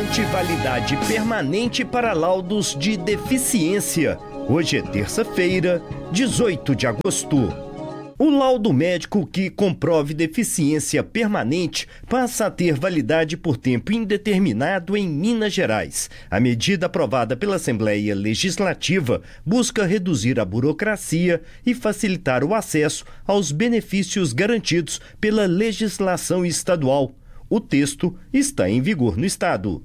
garante validade permanente para laudos de deficiência. Hoje é terça-feira, 18 de agosto. O laudo médico que comprove deficiência permanente passa a ter validade por tempo indeterminado em Minas Gerais. A medida aprovada pela Assembleia Legislativa busca reduzir a burocracia e facilitar o acesso aos benefícios garantidos pela legislação estadual. O texto está em vigor no estado.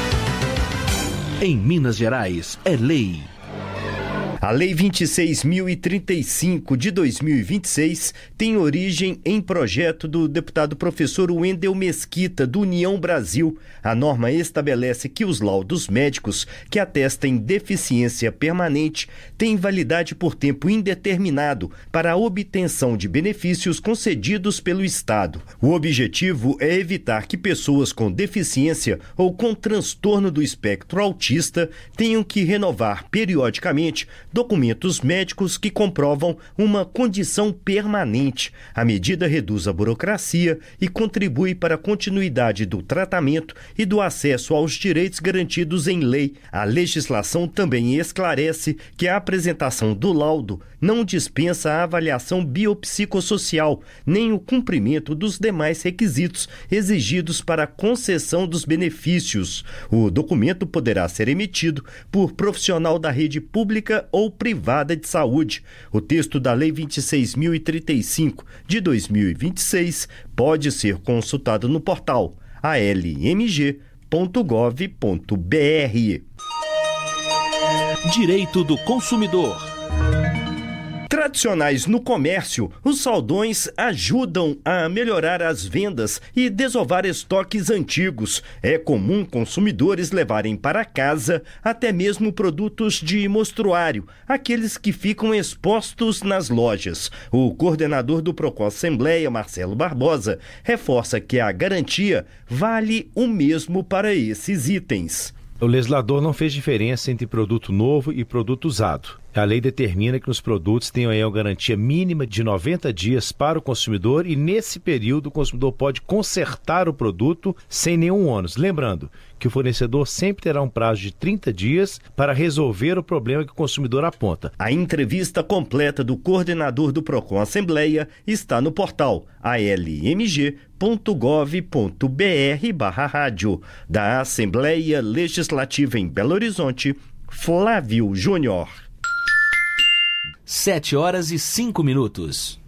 Em Minas Gerais, é lei. A Lei 26.035 de 2026 tem origem em projeto do deputado professor Wendel Mesquita, do União Brasil. A norma estabelece que os laudos médicos que atestem deficiência permanente têm validade por tempo indeterminado para a obtenção de benefícios concedidos pelo Estado. O objetivo é evitar que pessoas com deficiência ou com transtorno do espectro autista tenham que renovar periodicamente documentos médicos que comprovam uma condição permanente. A medida reduz a burocracia e contribui para a continuidade do tratamento e do acesso aos direitos garantidos em lei. A legislação também esclarece que a apresentação do laudo não dispensa a avaliação biopsicossocial, nem o cumprimento dos demais requisitos exigidos para a concessão dos benefícios. O documento poderá ser emitido por profissional da rede pública ou privada de saúde. O texto da Lei 26.035 de 2026 pode ser consultado no portal almg.gov.br. Direito do consumidor. Tradicionais no comércio, os saldões ajudam a melhorar as vendas e desovar estoques antigos. É comum consumidores levarem para casa até mesmo produtos de mostruário, aqueles que ficam expostos nas lojas. O coordenador do Procon Assembleia, Marcelo Barbosa, reforça que a garantia vale o mesmo para esses itens. O legislador não fez diferença entre produto novo e produto usado. A lei determina que os produtos tenham aí uma garantia mínima de 90 dias para o consumidor e nesse período o consumidor pode consertar o produto sem nenhum ônus. Lembrando que o fornecedor sempre terá um prazo de 30 dias para resolver o problema que o consumidor aponta. A entrevista completa do coordenador do Procon Assembleia está no portal almg.gov.br/rádio. Da Assembleia Legislativa em Belo Horizonte, Flávio Júnior. 7 horas e 5 minutos.